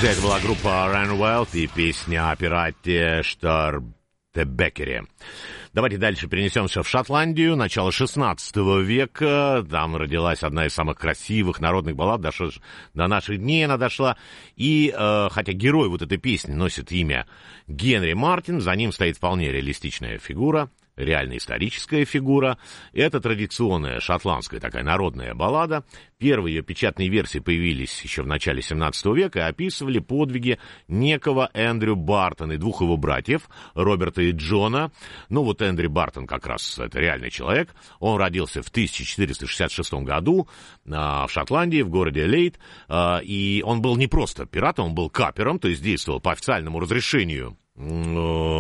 Друзья, это была группа Ryan Wild и песня о пирате Штормбекере. Давайте дальше перенесемся в Шотландию, начало 16 века. Там родилась одна из самых красивых народных баллад, до наших дней она дошла. И хотя герой вот этой песни носит имя Генри Мартин, за ним стоит вполне реалистичная фигура, реально историческая фигура. Это традиционная шотландская такая народная баллада. Первые ее печатные версии появились еще в начале 17 века и описывали подвиги некого Эндрю Бартона и двух его братьев, Роберта и Джона. Ну вот Эндрю Бартон как раз это реальный человек. Он родился в 1466 году в Шотландии, в городе Лейт. И он был не просто пиратом, он был капером, то есть действовал по официальному разрешению